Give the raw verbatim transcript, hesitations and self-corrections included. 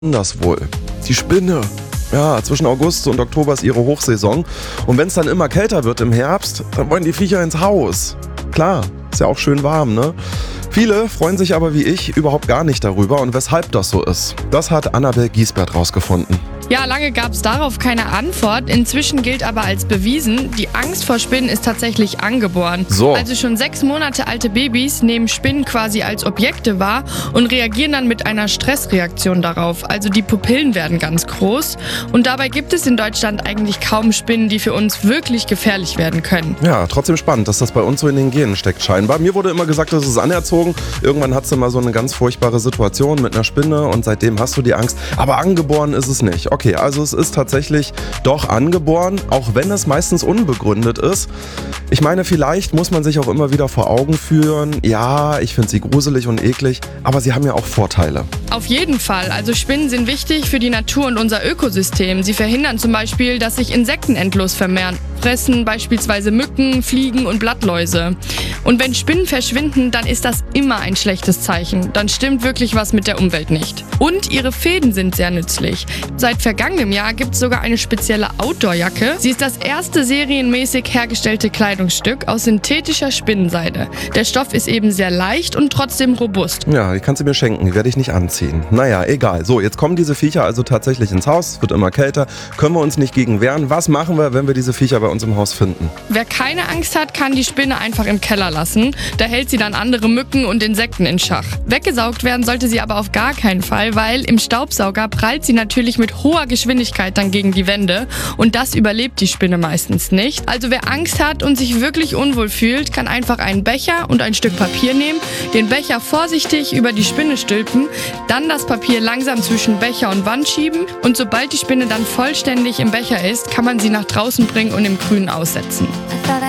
Das wohl. Die Spinne. Ja, zwischen August und Oktober ist ihre Hochsaison. Und wenn es dann immer kälter wird im Herbst, dann wollen die Viecher ins Haus. Klar, ist ja auch schön warm, ne? Viele freuen sich aber wie ich überhaupt gar nicht darüber und weshalb das so ist. Das hat Annabel Giesbert rausgefunden. Ja, lange gab es darauf keine Antwort. Inzwischen gilt aber als bewiesen, die Angst vor Spinnen ist tatsächlich angeboren. So. Also schon sechs Monate alte Babys nehmen Spinnen quasi als Objekte wahr und reagieren dann mit einer Stressreaktion darauf. Also die Pupillen werden ganz groß. Und dabei gibt es in Deutschland eigentlich kaum Spinnen, die für uns wirklich gefährlich werden können. Ja, trotzdem spannend, dass das bei uns so in den Genen steckt scheinbar. Mir wurde immer gesagt, das ist anerzogen. Irgendwann hattest du mal so eine ganz furchtbare Situation mit einer Spinne und seitdem hast du die Angst. Aber angeboren ist es nicht. Okay, also es ist tatsächlich doch angeboren, auch wenn es meistens unbegründet ist. Ich meine, vielleicht muss man sich auch immer wieder vor Augen führen, ja, ich finde sie gruselig und eklig, aber sie haben ja auch Vorteile. Auf jeden Fall. Also Spinnen sind wichtig für die Natur und unser Ökosystem. Sie verhindern zum Beispiel, dass sich Insekten endlos vermehren, fressen beispielsweise Mücken, Fliegen und Blattläuse. Und wenn Spinnen verschwinden, dann ist das immer ein schlechtes Zeichen. Dann stimmt wirklich was mit der Umwelt nicht. Und ihre Fäden sind sehr nützlich. Seit vergangenem Jahr gibt es sogar eine spezielle Outdoor-Jacke. Sie ist das erste serienmäßig hergestellte Kleidungsstück aus synthetischer Spinnenseide. Der Stoff ist eben sehr leicht und trotzdem robust. Ja, die kannst du mir schenken, die werde ich nicht anziehen. Naja, egal. So, jetzt kommen diese Viecher also tatsächlich ins Haus. Es wird immer kälter. Können wir uns nicht gegen wehren. Was machen wir, wenn wir diese Viecher bei uns im Haus finden? Wer keine Angst hat, kann die Spinne einfach im Keller lassen. Da hält sie dann andere Mücken und Insekten in Schach. Weggesaugt werden sollte sie aber auf gar keinen Fall, weil im Staubsauger prallt sie natürlich mit hoher Geschwindigkeit dann gegen die Wände und das überlebt die Spinne meistens nicht. Also wer Angst hat und sich wirklich unwohl fühlt, kann einfach einen Becher und ein Stück Papier nehmen, den Becher vorsichtig über die Spinne stülpen, dann das Papier langsam zwischen Becher und Wand schieben und sobald die Spinne dann vollständig im Becher ist, kann man sie nach draußen bringen und im Grünen aussetzen.